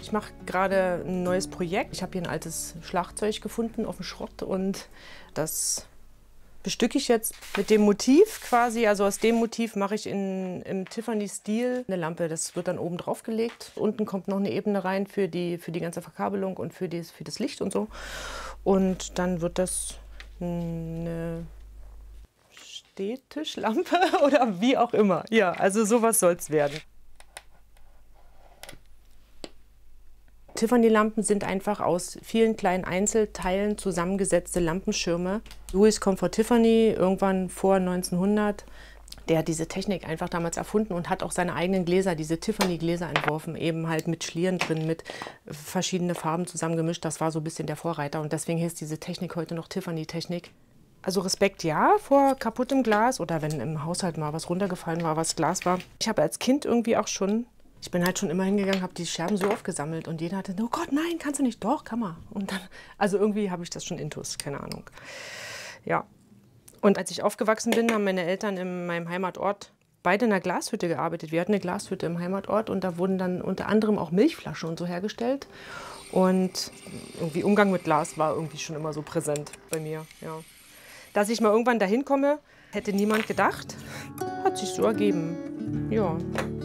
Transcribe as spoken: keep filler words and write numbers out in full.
Ich mache gerade ein neues Projekt. Ich habe hier ein altes Schlagzeug gefunden auf dem Schrott und das bestücke ich jetzt mit dem Motiv quasi. Also aus dem Motiv mache ich in, im Tiffany-Stil eine Lampe. Das wird dann oben drauf gelegt. Unten kommt noch eine Ebene rein für die, für die ganze Verkabelung und für, die, für das Licht und so. Und dann wird das eine Stehtischlampe oder wie auch immer. Ja, also sowas soll es werden. Tiffany-Lampen sind einfach aus vielen kleinen Einzelteilen zusammengesetzte Lampenschirme. Louis kommt von Tiffany, irgendwann vor neunzehnhundert. Der hat diese Technik einfach damals erfunden und hat auch seine eigenen Gläser, diese Tiffany-Gläser entworfen, eben halt mit Schlieren drin, mit verschiedenen Farben zusammengemischt. Das war so ein bisschen der Vorreiter und deswegen heißt diese Technik heute noch Tiffany-Technik. Also Respekt ja vor kaputtem Glas oder wenn im Haushalt mal was runtergefallen war, was Glas war. Ich habe als Kind irgendwie auch schon Ich bin halt schon immer hingegangen, habe die Scherben so aufgesammelt und jeder hatte, oh Gott, nein, kannst du nicht, doch, kann man. Und dann, also irgendwie habe ich das schon intus, keine Ahnung. Ja. Und als ich aufgewachsen bin, haben meine Eltern in meinem Heimatort beide in einer Glashütte gearbeitet. Wir hatten eine Glashütte im Heimatort und da wurden dann unter anderem auch Milchflaschen und so hergestellt. Und irgendwie Umgang mit Glas war irgendwie schon immer so präsent bei mir, ja. Dass ich mal irgendwann dahin komme, hätte niemand gedacht, hat sich so ergeben, ja.